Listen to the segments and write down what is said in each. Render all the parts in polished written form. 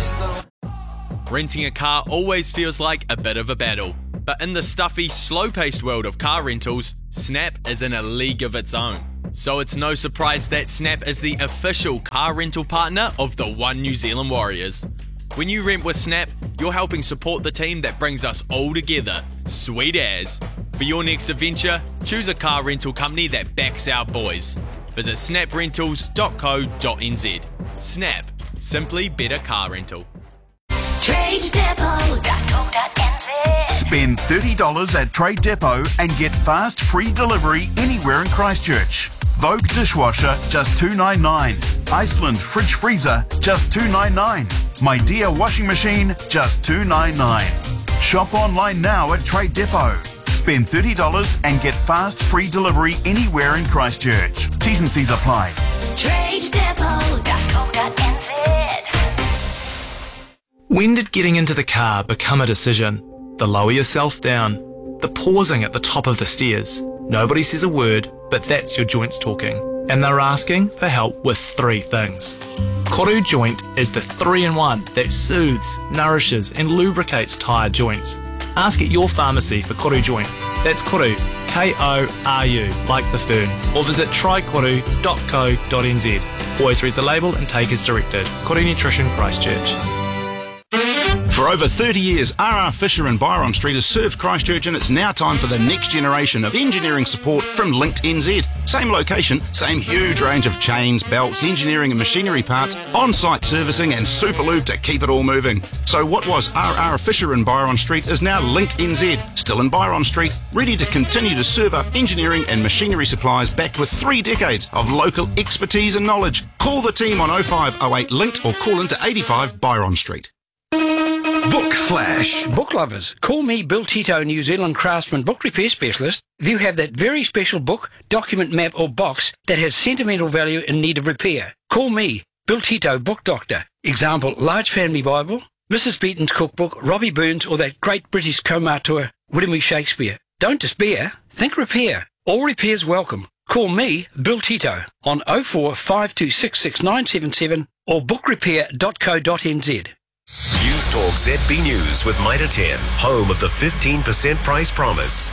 Renting a car always feels like a bit of a battle, but in the stuffy, slow-paced world of car rentals, Snap is in a league of its own. So it's no surprise that Snap is the official car rental partner of the One New Zealand Warriors. When you rent with Snap, you're helping support the team that brings us all together. Sweet as. For your next adventure, choose a car rental company that backs our boys. Visit snaprentals.co.nz. Snap. Simply better car rental. TradeDepot.co.nz. Spend $30 at Trade Depot and get fast free delivery anywhere in Christchurch. Vogue dishwasher, just $2.99. Iceland fridge freezer, just $2.99. My Dear washing machine, just $2.99. Shop online now at Trade Depot. Spend $30 and get fast free delivery anywhere in Christchurch. T's and C's apply. TradeDepot.co.nz. When did getting into the car become a decision? The lower yourself down, the pausing at the top of the stairs. Nobody says a word, but that's your joints talking. And they're asking for help with 3 things. Koru Joint is the 3-in-1 that soothes, nourishes and lubricates tired joints. Ask at your pharmacy for Koru Joint. That's Koru, K-O-R-U, like the fern. Or visit trykoru.co.nz. Always read the label and take as directed. Koru Nutrition, Christchurch. For over 30 years, R.R. Fisher and Byron Street has served Christchurch, and it's now time for the next generation of engineering support from Linked NZ. Same location, same huge range of chains, belts, engineering and machinery parts, on-site servicing and super lube to keep it all moving. So what was R.R. Fisher and Byron Street is now Linked NZ, still in Byron Street, ready to continue to serve up engineering and machinery supplies backed with 3 decades of local expertise and knowledge. Call the team on 0508 Linked or call into 85 Byron Street. Book Flash. Book lovers, call me Bill Tito, New Zealand craftsman book repair specialist. If you have that very special book, document, map or box that has sentimental value in need of repair, call me, Bill Tito, book doctor. Example, Large Family Bible, Mrs. Beaton's cookbook, Robbie Burns or that great British co-auteur, William E. Shakespeare. Don't despair, think repair. All repairs welcome. Call me, Bill Tito, on 0452666977 or bookrepair.co.nz. News Talk ZB News with Mitre 10, home of the 15% price promise.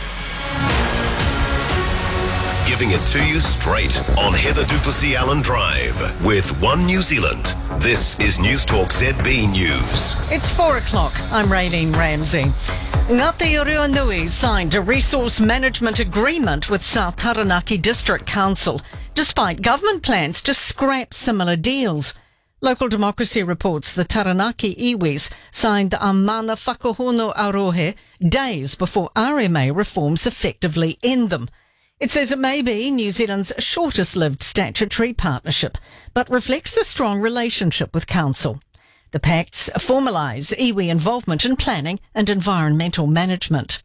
Giving it to you straight on Heather Duplessis Allen Drive with One New Zealand. This is News Talk ZB News. It's 4 o'clock. I'm Raylene Ramsey. Ngāti Oroonui signed a resource management agreement with South Taranaki District Council, despite government plans to scrap similar deals. Local Democracy reports the Taranaki iwis signed a mana whakahono arohe days before RMA reforms effectively end them. It says it may be New Zealand's shortest-lived statutory partnership, but reflects the strong relationship with Council. The pacts formalise iwi involvement in planning and environmental management.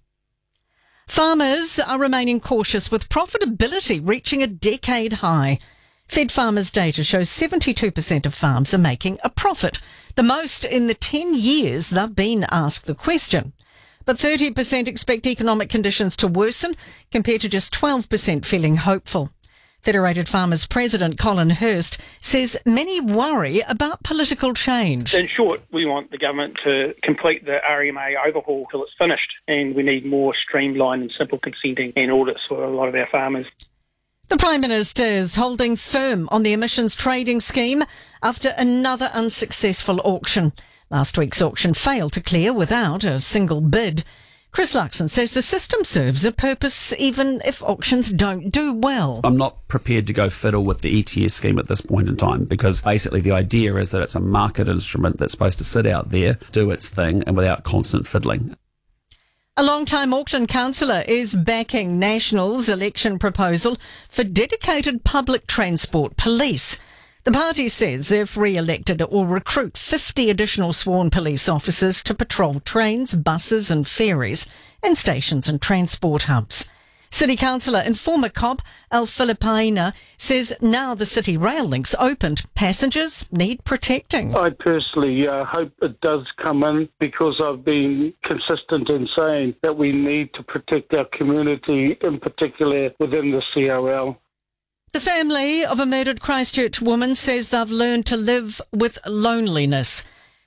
Farmers are remaining cautious with profitability reaching a decade high. Fed Farmers data shows 72% of farms are making a profit, the most in the 10 years they've been asked the question. But 30% expect economic conditions to worsen, compared to just 12% feeling hopeful. Federated Farmers President Colin Hurst says many worry about political change. In short, we want the government to complete the RMA overhaul till it's finished, and we need more streamlined and simple consenting and audits for a lot of our farmers. The Prime Minister is holding firm on the emissions trading scheme after another unsuccessful auction. Last week's auction failed to clear without a single bid. Chris Luxon says the system serves a purpose even if auctions don't do well. I'm not prepared to go fiddle with the ETS scheme at this point in time, because basically the idea is that it's a market instrument that's supposed to sit out there, do its thing, and without constant fiddling. A long-time Auckland councillor is backing National's election proposal for dedicated public transport police. The party says if re-elected, it will recruit 50 additional sworn police officers to patrol trains, buses and ferries and stations and transport hubs. City Councillor and former cop Al Filipaina says now the city rail link's opened, passengers need protecting. I personally hope it does come in, because I've been consistent in saying that we need to protect our community, in particular within the COL. The family of a murdered Christchurch woman says they've learned to live with loneliness.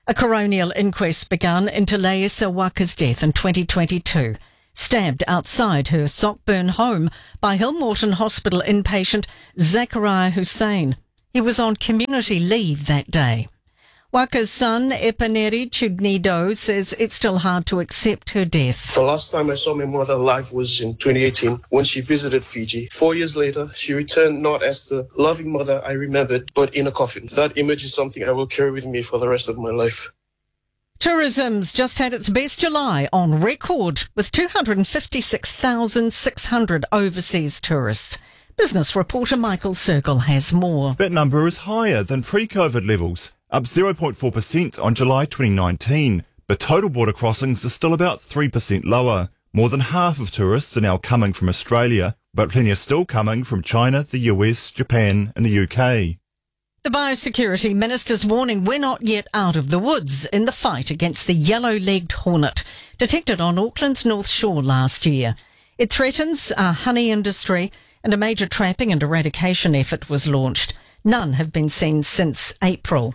A coronial inquest begun into Laisa Waka's death in 2022. Stabbed outside her Sockburn home by Hillmorton Hospital inpatient Zachariah Hussein. He was on community leave that day. Waka's son, Epaneri Chudnido, says it's still hard to accept her death. The last time I saw my mother alive was in 2018 when she visited Fiji. 4 years later, she returned not as the loving mother I remembered, but in a coffin. That image is something I will carry with me for the rest of my life. Tourism's just had its best July on record with 256,600 overseas tourists. Business reporter Michael Circle has more. That number is higher than pre-COVID levels, up 0.4% on July 2019, but total border crossings are still about 3% lower. More than half of tourists are now coming from Australia, but plenty are still coming from China, the US, Japan and the UK. The Biosecurity Minister's warning we're not yet out of the woods in the fight against the yellow-legged hornet, detected on Auckland's North Shore last year. It threatens our honey industry, and a major trapping and eradication effort was launched. None have been seen since April.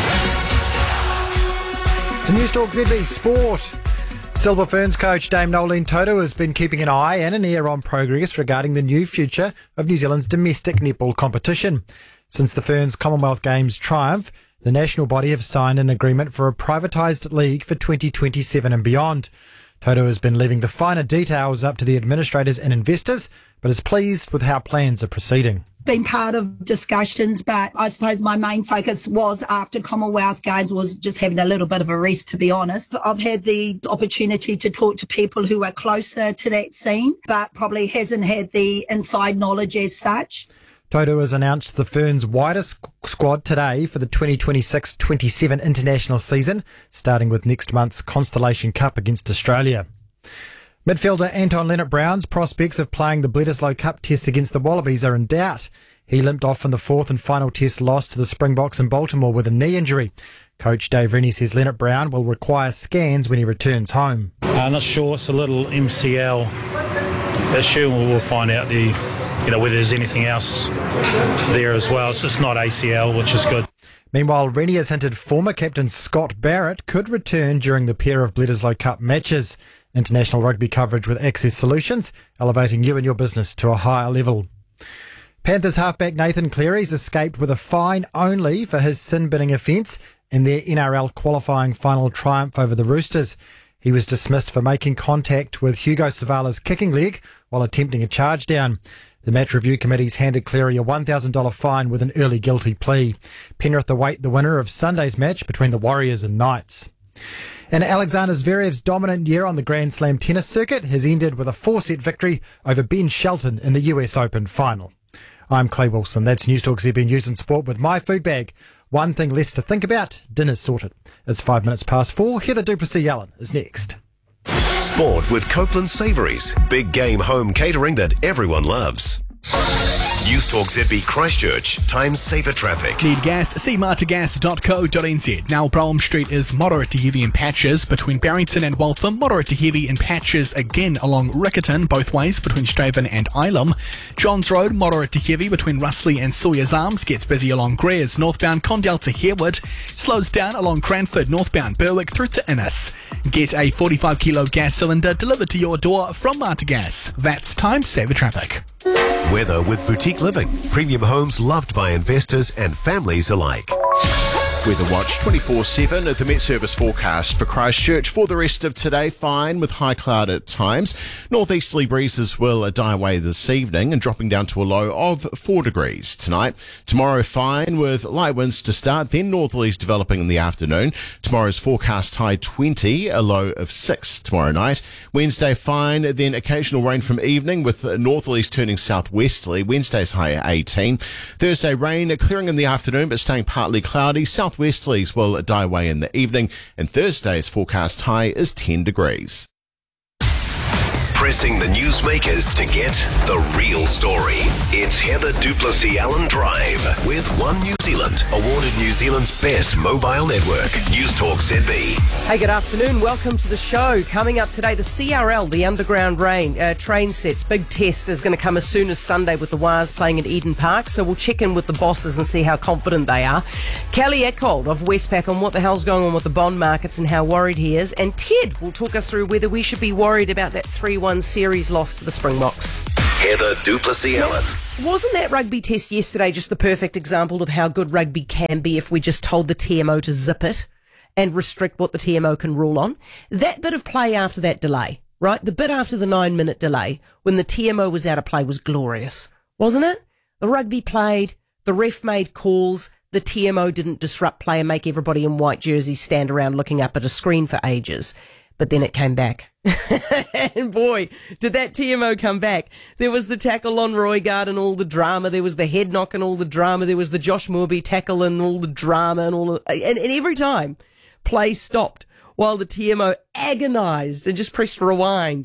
To News Talk ZB Sport. Silver Ferns coach Dame Nolene Toto has been keeping an eye and an ear on progress regarding the new future of New Zealand's domestic netball competition. Since the Ferns Commonwealth Games triumph, the national body have signed an agreement for a privatised league for 2027 and beyond. Toto has been leaving the finer details up to the administrators and investors, but is pleased with how plans are proceeding. Been part of discussions, but I suppose my main focus was after Commonwealth Games was just having a little bit of a rest, to be honest. I've had the opportunity to talk to people who are closer to that scene, but probably hasn't had the inside knowledge as such. Toto has announced the Ferns' widest squad today for the 2026-27 international season, starting with next month's Constellation Cup against Australia. Midfielder Anton Lienert-Brown's prospects of playing the Bledisloe Cup test against the Wallabies are in doubt. He limped off in the fourth and final test loss to the Springboks in Baltimore with a knee injury. Coach Dave Rennie says Lienert-Brown will require scans when he returns home. I'm not sure. It's a little MCL issue. We'll find out whether there's anything else there as well. It's just not ACL, which is good. Meanwhile, Rennie has hinted former captain Scott Barrett could return during the pair of Bledisloe Cup matches. International rugby coverage with Access Solutions, elevating you and your business to a higher level. Panthers halfback Nathan Cleary's escaped with a fine only for his sin-binning offence in their NRL qualifying final triumph over the Roosters. He was dismissed for making contact with Hugo Savala's kicking leg while attempting a charge down. The match review committee's handed Cleary a $1,000 fine with an early guilty plea. Penrith await the winner of Sunday's match between the Warriors and Knights. And Alexander Zverev's dominant year on the Grand Slam tennis circuit has ended with a 4-set victory over Ben Shelton in the US Open final. I'm Clay Wilson. That's News Talk ZB News and Sport with my food bag. One thing less to think about, dinner's sorted. It's 5 minutes past 4. Heather Duplessis-Allen is next. Sport with Copeland Savouries. Big game home catering that everyone loves. News Talk ZB Christchurch. Time saver traffic. Need gas? See martagas.co.nz. Now Brougham Street is moderate to heavy in patches between Barrington and Waltham. Moderate to heavy in patches again along Riccarton, both ways between Straven and Ilam. Johns Road, moderate to heavy between Russley and Sawyer's Arms. Gets busy along Greers, northbound Condell to Harewood. Slows down along Cranford, northbound Berwick through to Innis. Get a 45 kilo gas cylinder delivered to your door from Martagas. That's time saver traffic. Weather with Boutique Living. Premium homes loved by investors and families alike. Weather Watch 24/7 at the Met Service forecast for Christchurch for the rest of today. Fine with high cloud at times. Northeasterly breezes will die away this evening and dropping down to a low of 4 degrees tonight. Tomorrow fine with light winds to start, then northerlies developing in the afternoon. Tomorrow's forecast high 20, a low of 6 tomorrow night. Wednesday fine, then occasional rain from evening with northerlies turning southwesterly. Wednesday's high 18. Thursday rain clearing in the afternoon but staying partly cloudy. Southwesterlies will die away in the evening, and Thursday's forecast high is 10 degrees. pressing the newsmakers to get the real story. It's Heather Duplessis Allen Drive with One New Zealand, awarded New Zealand's best mobile network. News Talk ZB. Hey, good afternoon. Welcome to the show. Coming up today, the CRL, the Underground train sets. Big test is going to come as soon as Sunday with the Wires playing at Eden Park. So we'll check in with the bosses and see how confident they are. Kelly Eckhold of Westpac on what the hell's going on with the bond markets and how worried he is. And Ted will talk us through whether we should be worried about that 3-1 series loss to the Springboks. Heather Duplessis Allen. Wasn't that rugby test yesterday just the perfect example of how good rugby can be if we just told the TMO to zip it and restrict what the TMO can rule on? That bit of play after that delay, right? The bit after the 9-minute delay when the TMO was out of play was glorious, wasn't it? The rugby played, the ref made calls, the TMO didn't disrupt play and make everybody in white jerseys stand around looking up at a screen for ages. But then it came back. And boy, did that TMO come back. There was the tackle on Roigard and all the drama. There was the head knock and all the drama. There was the Josh Moorbey tackle and all the drama and every time play stopped while the TMO agonised and just pressed rewind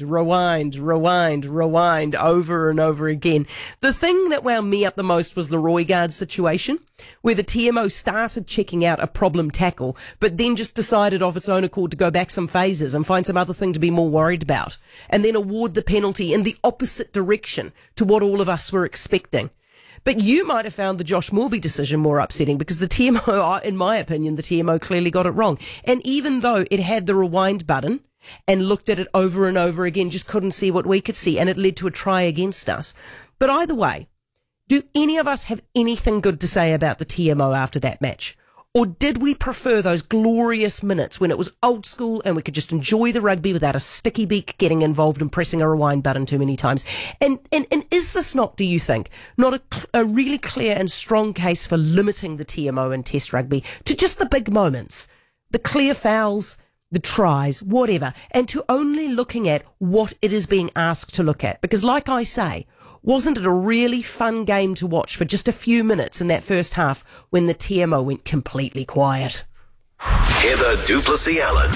over and over again. The thing that wound me up the most was the Roigard situation, where the TMO started checking out a problem tackle, but then just decided of its own accord to go back some phases and find some other thing to be more worried about, and then award the penalty in the opposite direction to what all of us were expecting. But you might have found the Josh Moorbey decision more upsetting because the TMO, in my opinion, the TMO clearly got it wrong. And even though it had the rewind button and looked at it over and over again, just couldn't see what we could see, and it led to a try against us. But either way, do any of us have anything good to say about the TMO after that match? Or did we prefer those glorious minutes when it was old school and we could just enjoy the rugby without a sticky beak getting involved and pressing a rewind button too many times? And is this not, do you think, not a really clear and strong case for limiting the TMO in Test rugby to just the big moments, the clear fouls, the tries, whatever, and to only looking at what it is being asked to look at? Because like I say, wasn't it a really fun game to watch for just a few minutes in that first half when the TMO went completely quiet? Heather Duplessis Allen.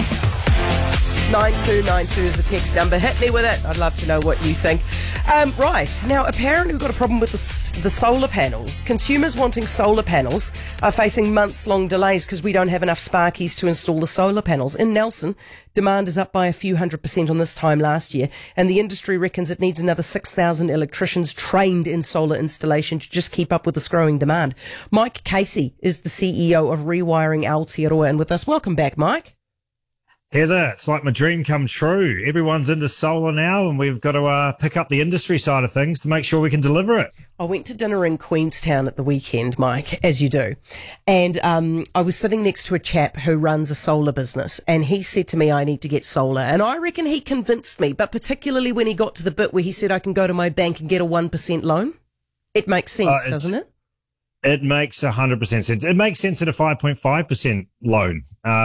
9292 is the text number. Hit me with it. I'd love to know what you think. Right. Now, apparently we've got a problem with the solar panels. Consumers wanting solar panels are facing months-long delays because we don't have enough sparkies to install the solar panels. In Nelson, demand is up by a few 100% on this time last year, and the industry reckons it needs another 6,000 electricians trained in solar installation to just keep up with this growing demand. Mike Casey is the CEO of Rewiring Aotearoa, and with us. Welcome back, Mike. Heather, it's like my dream come true. Everyone's into solar now, and we've got to pick up the industry side of things to make sure we can deliver it. I went to dinner in Queenstown at the weekend, Mike, as you do. And I was sitting next to a chap who runs a solar business, and he said to me, I need to get solar. And I reckon he convinced me, but particularly when he got to the bit where he said, I can go to my bank and get a 1% loan. It makes sense, doesn't it? It makes 100% sense. It makes sense at a 5.5% loan.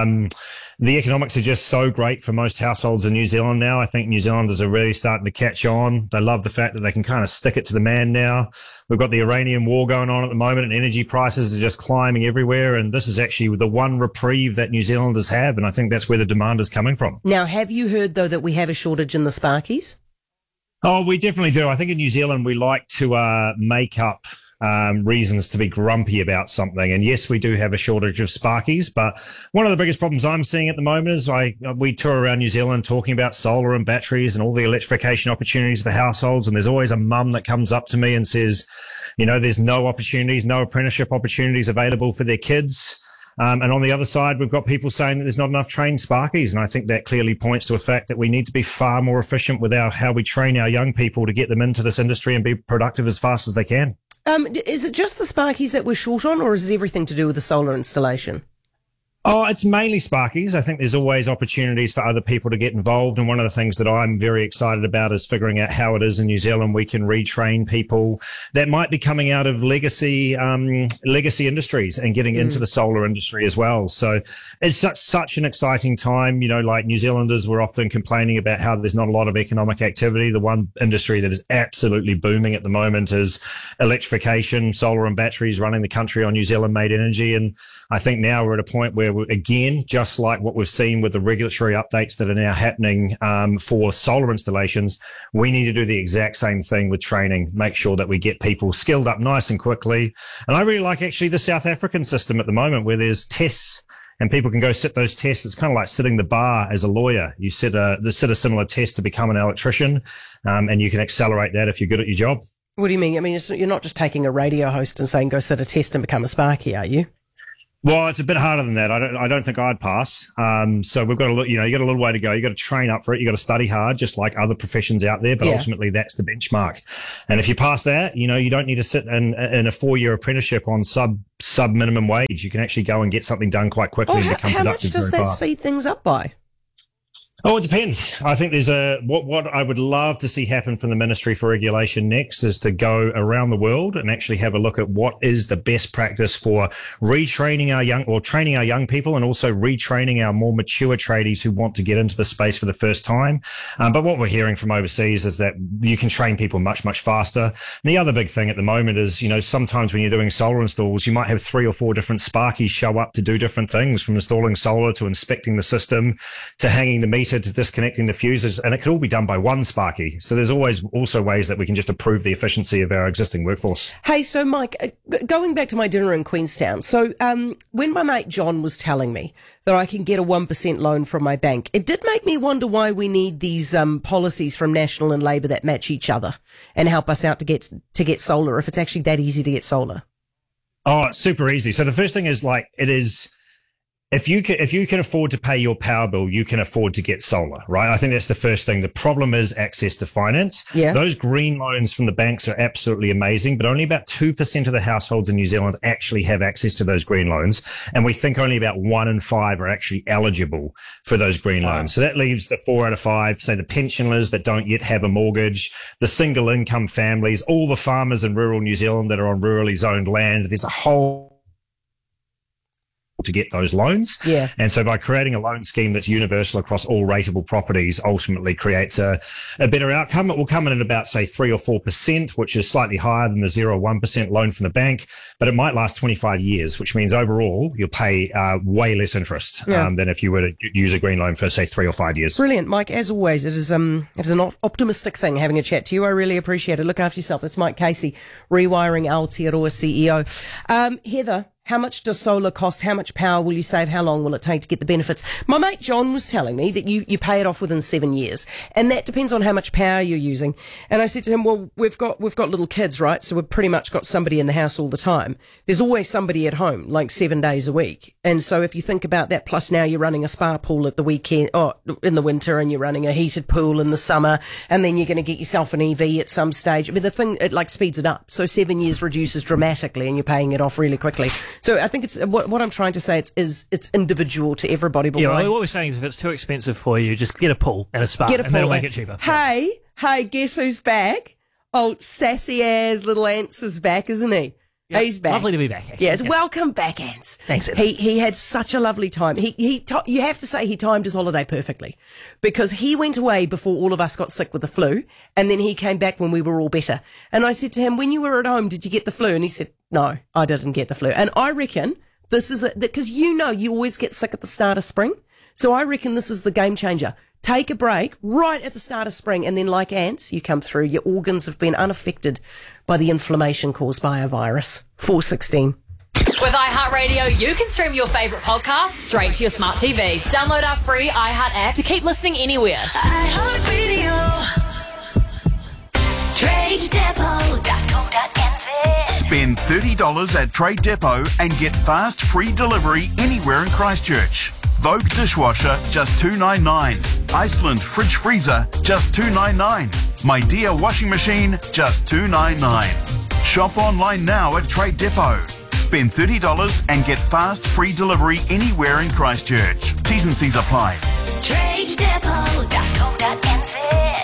The economics are just so great for most households in New Zealand now. I think New Zealanders are really starting to catch on. They love the fact that they can kind of stick it to the man now. We've got the Iranian war going on at the moment, and energy prices are just climbing everywhere. And this is actually the one reprieve that New Zealanders have. And I think that's where the demand is coming from. Now, have you heard, though, that we have a shortage in the sparkies? Oh, we definitely do. I think in New Zealand, we like to make up reasons to be grumpy about something. And yes, we do have a shortage of sparkies, but one of the biggest problems I'm seeing at the moment is we tour around New Zealand talking about solar and batteries and all the electrification opportunities for households. And there's always a mum that comes up to me and says, you know, there's no opportunities, no apprenticeship opportunities available for their kids. And on the other side, we've got people saying that there's not enough trained sparkies. And I think that clearly points to a fact that we need to be far more efficient with how we train our young people to get them into this industry and be productive as fast as they can. Is it just the sparkies that we're short on, or is it everything to do with the solar installation? Oh, it's mainly sparkies. I think there's always opportunities for other people to get involved. And one of the things that I'm very excited about is figuring out how it is in New Zealand we can retrain people that might be coming out of legacy industries and getting into the solar industry as well. So it's such an exciting time. You know, like New Zealanders were often complaining about how there's not a lot of economic activity. The one industry that is absolutely booming at the moment is electrification, solar and batteries running the country on New Zealand made energy. And I think now we're at a point where where, again, just like what we've seen with the regulatory updates that are now happening for solar installations, we need to do the exact same thing with training, make sure that we get people skilled up nice and quickly. And I really like actually the South African system at the moment where there's tests and people can go sit those tests. It's kind of like sitting the bar as a lawyer. You sit a similar test to become an electrician, and you can accelerate that if you're good at your job. What do you mean? I mean, you're not just taking a radio host and saying, go sit a test and become a Sparky, are you? Well, it's a bit harder than that. I don't think I'd pass. So we've got to look, you got a little way to go. You got to train up for it. You got to study hard, just like other professions out there. But ultimately, that's the benchmark. And if you pass that, you don't need to sit in a 4-year apprenticeship on sub minimum wage. You can actually go and get something done quite quickly and become productive. How much does that speed things up by? Oh, it depends. I think there's what I would love to see happen from the Ministry for Regulation next is to go around the world and actually have a look at what is the best practice for training our young people and also retraining our more mature tradies who want to get into the space for the first time. But what we're hearing from overseas is that you can train people much, much faster. And the other big thing at the moment is, sometimes when you're doing solar installs, you might have 3 or 4 different Sparkies show up to do different things, from installing solar to inspecting the system to hanging the meter to disconnecting the fuses, and it could all be done by one Sparky. So there's always also ways that we can just improve the efficiency of our existing workforce. Hey, so Mike, going back to my dinner in Queenstown, so when my mate John was telling me that I can get a 1% loan from my bank, it did make me wonder why we need these policies from National and Labour that match each other and help us out to get solar, if it's actually that easy to get solar. Oh, it's super easy. So the first thing is if you can afford to pay your power bill, you can afford to get solar, right? I think that's the first thing. The problem is access to finance. Yeah. Those green loans from the banks are absolutely amazing, but only about 2% of the households in New Zealand actually have access to those green loans. And we think only about 1 in 5 are actually eligible for those green loans. So that leaves the 4 out of 5, say the pensioners that don't yet have a mortgage, the single income families, all the farmers in rural New Zealand that are on rurally zoned land. There's a whole to get those loans. Yeah. And so by creating a loan scheme that's universal across all rateable properties ultimately creates a better outcome. It will come in at about, say, 3 or 4%, which is slightly higher than the 0 or 1% loan from the bank, but it might last 25 years, which means overall you'll pay way less interest than if you were to use a green loan for, say, 3 or 5 years. Brilliant, Mike. As always, it is an optimistic thing having a chat to you. I really appreciate it. Look after yourself. That's Mike Casey, Rewiring Aotearoa CEO. Heather, how much does solar cost? How much power will you save? How long will it take to get the benefits? My mate John was telling me that you pay it off within 7 years, and that depends on how much power you're using. And I said to him, well, we've got little kids, right? So we've pretty much got somebody in the house all the time. There's always somebody at home, like 7 days a week. And so if you think about that, plus now you're running a spa pool at the weekend, or in the winter, and you're running a heated pool in the summer, and then you're going to get yourself an EV at some stage. I mean, the thing, it speeds it up. So 7 years reduces dramatically, and you're paying it off really quickly. So I think it's what I'm trying to say. It's individual to everybody. But what we're saying is, if it's too expensive for you, just get a pool and a spa, and that'll make it cheaper. Hey, guess who's back? Oh, sassy ass little Ants is back, isn't he? Yep. He's back. Lovely to be back. Actually. Yes, welcome back, Ants. Thanks. He had such a lovely time. You have to say he timed his holiday perfectly, because he went away before all of us got sick with the flu, and then he came back when we were all better. And I said to him, when you were at home, did you get the flu? And he said, no, I didn't get the flu. And I reckon this is because you always get sick at the start of spring. So I reckon this is the game changer. Take a break right at the start of spring, and then like Ants, you come through. Your organs have been unaffected by the inflammation caused by a virus. 416. With iHeartRadio, you can stream your favourite podcasts straight to your smart TV. Download our free iHeart app to keep listening anywhere. iHeartRadio. TradeDepot.co.nz. Spend $30 at Trade Depot and get fast free delivery anywhere in Christchurch. Vogue dishwasher, just $2.99. Iceland fridge freezer, just $2.99. My Dear washing machine, just $2.99. Shop online now at Trade Depot. Spend $30 and get fast free delivery anywhere in Christchurch. T's and C's apply. TradeDepot.co.nz.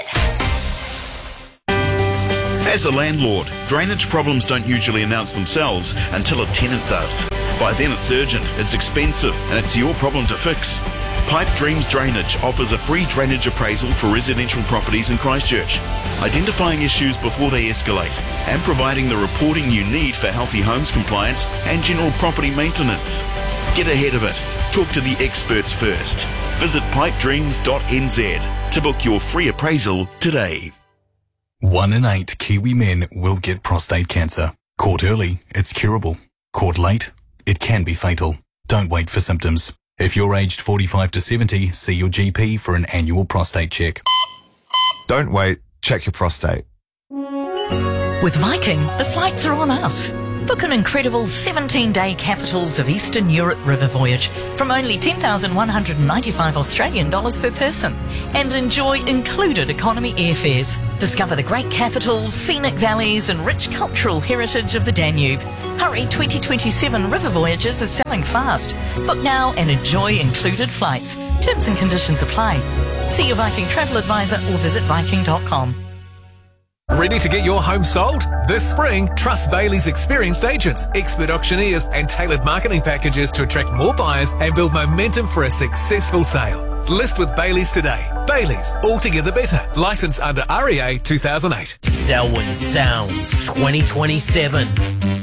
As a landlord, drainage problems don't usually announce themselves until a tenant does. By then it's urgent, it's expensive, and it's your problem to fix. Pipe Dreams Drainage offers a free drainage appraisal for residential properties in Christchurch, identifying issues before they escalate, and providing the reporting you need for healthy homes compliance and general property maintenance. Get ahead of it. Talk to the experts first. Visit pipedreams.nz to book your free appraisal today. 1 in 8 Kiwi men will get prostate cancer. Caught early, it's curable. Caught late, it can be fatal. Don't wait for symptoms. If you're aged 45 to 70, see your GP for an annual prostate check. Don't wait, check your prostate. With Viking, the flights are on us. Book an incredible 17-day Capitals of Eastern Europe river voyage from only 10,195 Australian dollars per person and enjoy included economy airfares. Discover the great capitals, scenic valleys and rich cultural heritage of the Danube. Hurry, 2027 river voyages are selling fast. Book now and enjoy included flights. Terms and conditions apply. See your Viking travel advisor or visit viking.com. Ready to get your home sold? This spring, trust Bailey's experienced agents, expert auctioneers and tailored marketing packages to attract more buyers and build momentum for a successful sale. List with Bailey's today. Bailey's, altogether better. Licensed under REA 2008. Selwyn Sounds 2027.